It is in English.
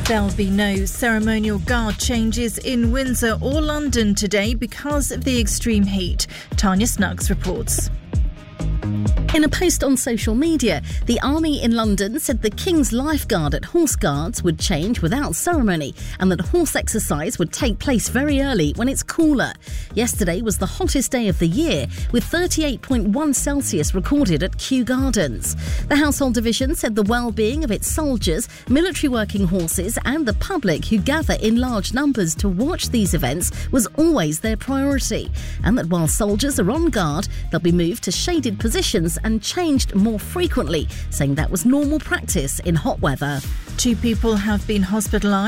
There'll be no ceremonial guard changes in Windsor or London today because of the extreme heat. Tanya Snuggs reports. In a post on social media, the Army in London said the King's Lifeguard at Horse Guards would change without ceremony and that horse exercise would take place very early when it's cooler. Yesterday was the hottest day of the year, with 38.1 Celsius recorded at Kew Gardens. The Household Division said the well-being of its soldiers, military working horses and the public who gather in large numbers to watch these events was always their priority, and that while soldiers are on guard, they'll be moved to shaded positions and changed more frequently, saying that was normal practice in hot weather. 2 people have been hospitalised